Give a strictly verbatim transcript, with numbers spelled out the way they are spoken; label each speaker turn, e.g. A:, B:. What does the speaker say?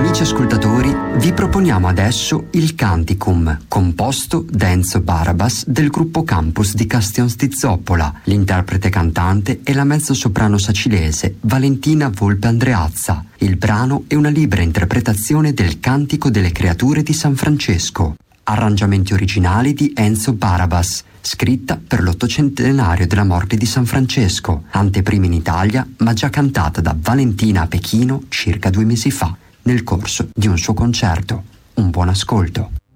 A: Amici ascoltatori, vi proponiamo adesso il Canticum, composto da Enzo Barabas del gruppo Campus di Castions di Zoppola. L'interprete cantante è la mezzosoprano sacilese Valentina Volpe Andreazza. Il brano è una libera interpretazione del Cantico delle Creature di San Francesco. Arrangiamenti originali di Enzo Barabas, scritta per l'ottocentenario della morte di San Francesco, anteprima in Italia, ma già cantata da Valentina a Pechino circa due mesi fa, nel corso di un suo concerto. Un buon ascolto.